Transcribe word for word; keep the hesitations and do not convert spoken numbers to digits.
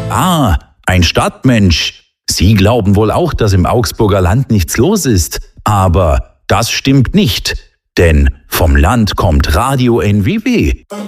Ah, ein Stadtmensch. Sie glauben wohl auch, dass im Augsburger Land nichts los ist. Aber das stimmt nicht. Denn vom Land kommt Radio N W W.